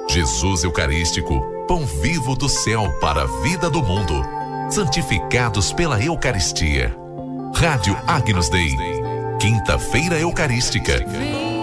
Jesus Eucarístico, pão vivo do céu para a vida do mundo. Santificados pela Eucaristia. Rádio Agnus Dei. Quinta-feira Eucarística.